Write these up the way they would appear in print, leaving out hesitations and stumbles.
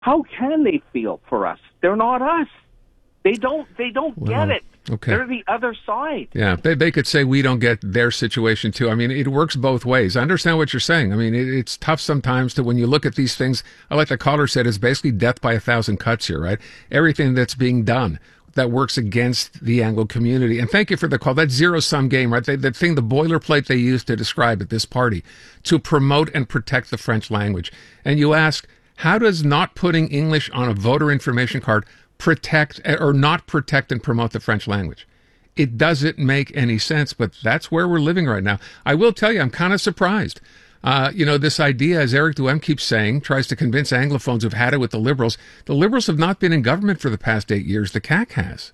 How can they feel for us? They're not us. They don't get it. Okay. They're the other side. Yeah, they could say we don't get their situation too. I mean, it works both ways. I understand what you're saying. I mean, it's tough sometimes to, when you look at these things, like the caller said, it's basically death by 1,000 cuts here, right? Everything that's being done that works against the Anglo community. And thank you for the call. That zero-sum game, right? The boilerplate they use to describe it, this party, to promote and protect the French language. And you ask, how does not putting English on a voter information card protect or not protect and promote the French language? It doesn't make any sense, but that's where we're living right now. I will tell you, I'm kind of surprised. This idea, as Eric Duhem keeps saying, tries to convince Anglophones who've had it with the Liberals. The Liberals have not been in government for the past 8 years. The CAQ has.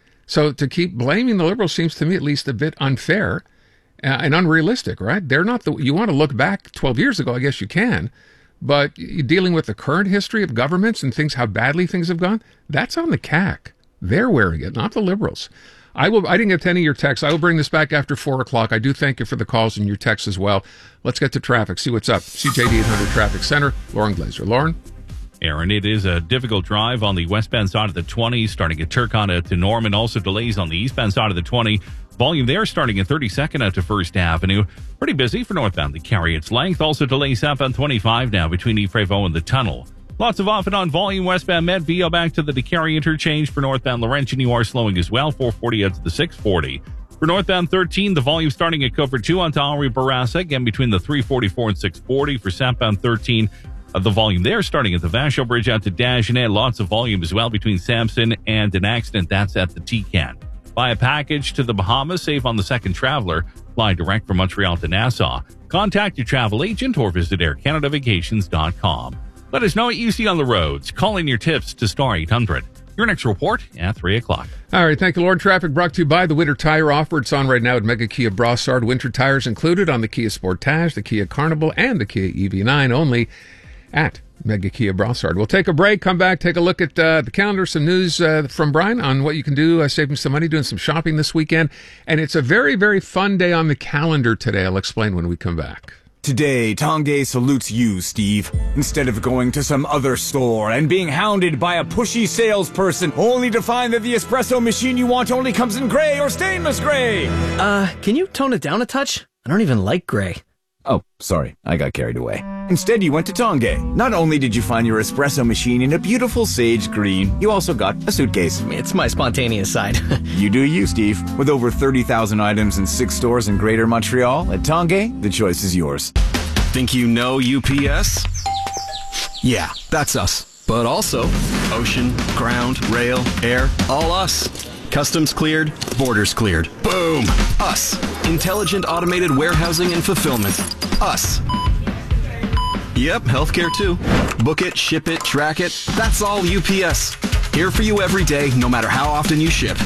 So to keep blaming the Liberals seems to me at least a bit unfair and unrealistic, right? They're not you want to look back 12 years ago, I guess you can. But dealing with the current history of governments and things, how badly things have gone, that's on the CAQ. They're wearing it, not the Liberals. I didn't get to any of your texts. I will bring this back after 4 o'clock. I do thank you for the calls and your texts as well. Let's get to traffic, see what's up. CJD 800 Traffic Center, Lauren Glazer. Lauren? Aaron, it is a difficult drive on the westbound side of the 20, starting at Turcotte to Norman. Also delays on the eastbound side of the 20. Volume there starting at 32nd out to First Avenue. Pretty busy for northbound to carry its length. Also delays southbound 25 now between Yves-Prévost and the tunnel. Lots of off and on volume westbound Meadville back to the DeCarry interchange. For northbound Laurentian, you are slowing as well. 440 out to the 640. For northbound 13, the volume starting at Cover 2 on to Henri Bourassa, again between the 344 and 640. For southbound 13, the volume there starting at the Vachon Bridge out to Dagenet. Lots of volume as well between Sampson and an accident. That's at the T-Can. Buy a package to the Bahamas, save on the second traveler. Fly direct from Montreal to Nassau. Contact your travel agent or visit aircanadavacations.com. Let us know what you see on the roads. Call in your tips to Star 800. Your next report at 3 o'clock. All right, thank you, Lord. Traffic brought to you by the Winter Tire Offer. It's on right now at Mega Kia Brossard. Winter tires included on the Kia Sportage, the Kia Carnival, and the Kia EV9 only at Mega Kia Brossard. We'll take a break, come back, take a look at the calendar, some news from Brian on what you can do, saving some money, doing some shopping this weekend. And it's a very, very fun day on the calendar today. I'll explain when we come back. Today, Tanguay salutes you, Steve. Instead of going to some other store and being hounded by a pushy salesperson only to find that the espresso machine you want only comes in gray or stainless gray. Can you tone it down a touch? I don't even like gray. Oh, sorry, I got carried away. Instead, you went to Tanguay. Not only did you find your espresso machine in a beautiful sage green, you also got a suitcase. It's my spontaneous side. You do you, Steve. With over 30,000 items in 6 stores in Greater Montreal, at Tanguay, the choice is yours. Think you know UPS? Yeah, that's us. But also, ocean, ground, rail, air, all us. Customs cleared, borders cleared. Boom! Us. Intelligent automated warehousing and fulfillment. Us. Yep, healthcare too. Book it, ship it, track it. That's all UPS. Here for you every day, no matter how often you ship.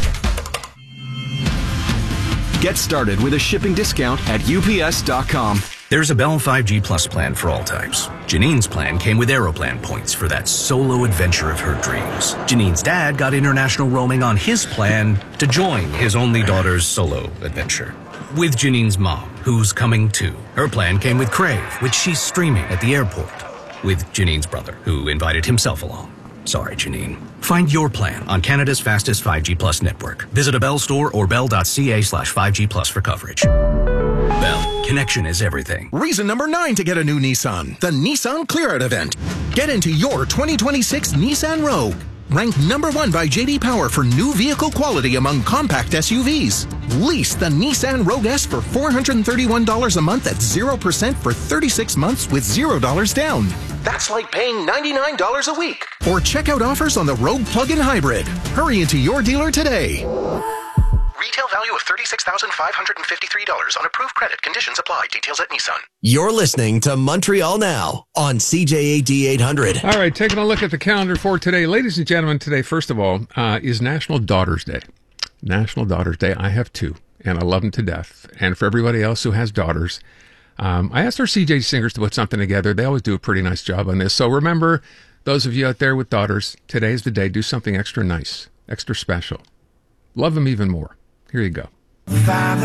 Get started with a shipping discount at UPS.com. There's a Bell 5G Plus plan for all types. Janine's plan came with Aeroplan points for that solo adventure of her dreams. Janine's dad got international roaming on his plan to join his only daughter's solo adventure. With Janine's mom, who's coming too. Her plan came with Crave, which she's streaming at the airport. With Janine's brother, who invited himself along. Sorry, Janine. Find your plan on Canada's fastest 5G Plus network. Visit a Bell store or bell.ca/5G Plus for coverage. Bell, connection is everything. Reason number 9 to get a new Nissan. The Nissan Clear Out event. Get into your 2026 Nissan Rogue. Ranked number 1 by J.D. Power for new vehicle quality among compact SUVs. Lease the Nissan Rogue S for $431 a month at 0% for 36 months with $0 down. That's like paying $99 a week. Or check out offers on the Rogue Plug-in Hybrid. Hurry into your dealer today. Retail value of $36,553 on approved credit. Conditions apply. Details at Nissan. You're listening to Montreal Now on CJAD 800. All right, taking a look at the calendar for today. Ladies and gentlemen, today, first of all, is National Daughters Day. National Daughters Day. I have 2, and I love them to death. And for everybody else who has daughters, I asked our CJ singers to put something together. They always do a pretty nice job on this. So remember, those of you out there with daughters, today's the day. Do something extra nice, extra special. Love them even more. Here you go.